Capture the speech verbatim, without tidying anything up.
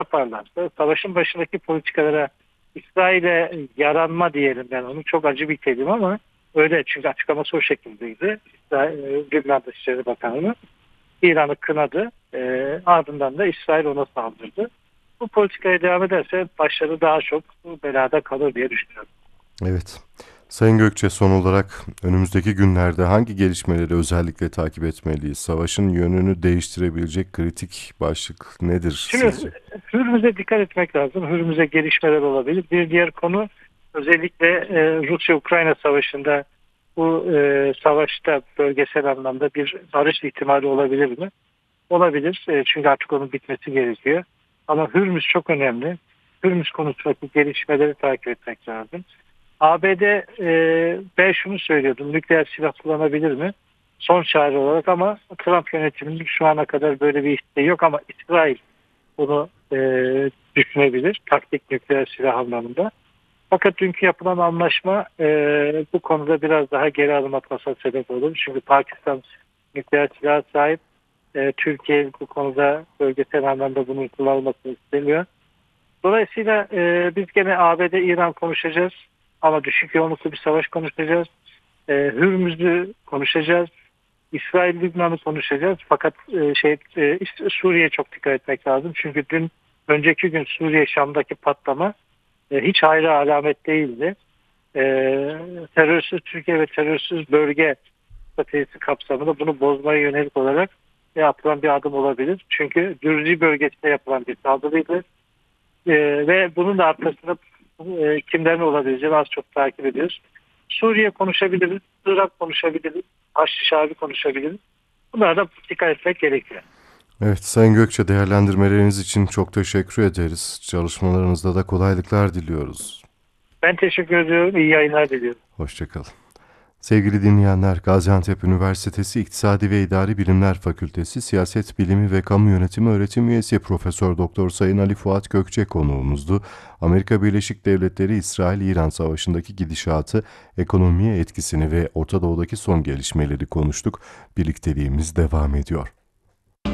yaparlarsa savaşın başındaki politikalara İsrail'e yaranma diyelim, ben onu çok acı bir kelime ama öyle, çünkü açıklaması o şekildeydi. İsrail, e, Lübnan Dışişleri Bakanı İran'ı kınadı. E, ardından da İsrail ona saldırdı. Bu politikaya devam ederse başları daha çok belada kalır diye düşünüyorum. Evet. Sayın Gökçe, son olarak önümüzdeki günlerde hangi gelişmeleri özellikle takip etmeliyiz? Savaşın yönünü değiştirebilecek kritik başlık nedir Şimdi sizce? Hürmüz'e dikkat etmek lazım. Hürmüz'e gelişmeler olabilir. Bir diğer konu, özellikle e, Rusya-Ukrayna savaşında bu e, savaşta bölgesel anlamda bir barış ihtimali olabilir mi? Olabilir. E, çünkü artık onun bitmesi gerekiyor. Ama Hürmüz çok önemli. Hürmüz konusundaki gelişmeleri takip etmek lazım. A B D, e, ben şunu söylüyordum. Nükleer silah kullanabilir mi? Son çare olarak, ama Trump yönetiminin şu ana kadar böyle bir isteği yok, ama İsrail bunu e, düşünebilir. Taktik nükleer silah anlamında. Fakat dünkü yapılan anlaşma e, bu konuda biraz daha geri adım atmasına sebep olur. Çünkü Pakistan nükleer silah sahip. E, Türkiye bu konuda bölgesel anlamda bunun kullanılmasını istemiyor. Dolayısıyla e, biz gene A B D İran konuşacağız, ama düşük yoğunluklu bir savaş konuşacağız. E, Hürmüz'ü konuşacağız. İsrail Lübnan'ı konuşacağız. Fakat e, şey e, Suriye'ye çok dikkat etmek lazım. Çünkü dün önceki gün Suriye Şam'daki patlama e, hiç hayra alamet değildi. E, terörsüz Türkiye ve terörsüz bölge stratejisi kapsamında bunu bozmaya yönelik olarak yapılan bir adım olabilir. Çünkü Gürcü bölgesinde yapılan bir saldırıydı. E, ve bunun da arkasında e, kimlerin olabileceğini az çok takip ediyoruz. Suriye konuşabiliriz, Irak konuşabiliriz, Haçlı Şabi konuşabiliriz. Bunlara da dikkat etmek gerekiyor. Evet, Sayın Gökçe, değerlendirmeleriniz için çok teşekkür ederiz. Çalışmalarınızda da kolaylıklar diliyoruz. Ben teşekkür ediyorum. İyi yayınlar diliyorum. Hoşçakalın. Sevgili dinleyenler, Gaziantep Üniversitesi İktisadi ve İdari Bilimler Fakültesi Siyaset Bilimi ve Kamu Yönetimi Öğretim Üyesi Profesör Doktor Sayın Ali Fuat Gökçe konuğumuzdu. Amerika Birleşik Devletleri İsrail-İran Savaşı'ndaki gidişatı, ekonomiye etkisini ve Orta Doğu'daki son gelişmeleri konuştuk. Birlikteliğimiz devam ediyor.